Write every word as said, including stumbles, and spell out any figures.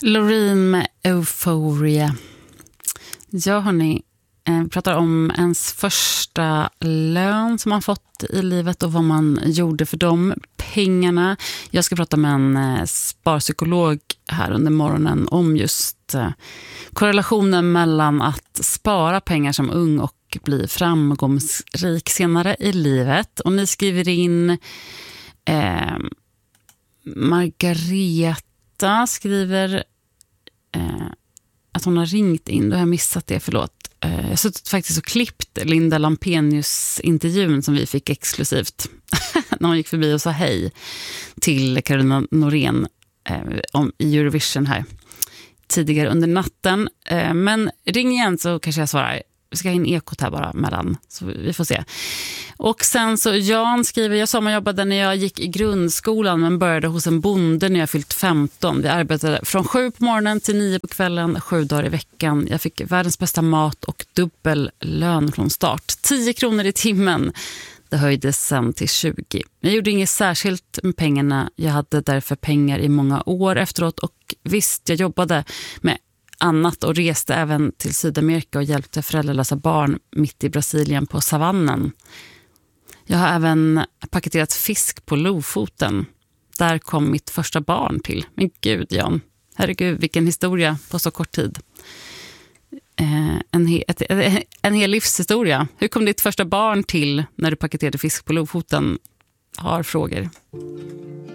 Loreen med Euphoria. Ja, hörni, eh, pratar om ens första lön som man fått i livet och vad man gjorde för de pengarna. Jag ska prata med en eh, sparpsykolog här under morgonen om just eh, korrelationen mellan att spara pengar som ung och bli framgångsrik senare i livet. Och ni skriver in eh, Margareta skriver eh, att hon har ringt in. Då har jag missat det, förlåt. Eh, jag har suttit faktiskt och klippt Linda Lampenius-intervjun som vi fick exklusivt när hon gick förbi och sa hej till Carolina Norén eh, om Eurovision här tidigare under natten. Eh, men ring igen så kanske jag svarar. Vi ska ha in ekot här bara mellan, så vi får se. Och sen så Jan skriver, jag sommarjobbade när jag gick i grundskolan men började hos en bonde när jag fyllt femton. Vi arbetade från sju på morgonen till nio på kvällen, sju dagar i veckan. Jag fick världens bästa mat och dubbel lön från start. tio kronor i timmen. Det höjdes sen till tjugo. Jag gjorde inget särskilt med pengarna. Jag hade därför pengar i många år efteråt och visst, jag jobbade med annat och reste även till Sydamerika och hjälpte föräldralösa barn mitt i Brasilien på savannen. Jag har även paketerat fisk på Lofoten. Där kom mitt första barn till. Men gud, Jan. Herregud, vilken historia på så kort tid. Eh, en, he- ett, en hel livshistoria. Hur kom ditt första barn till när du paketerade fisk på Lofoten? Har frågor.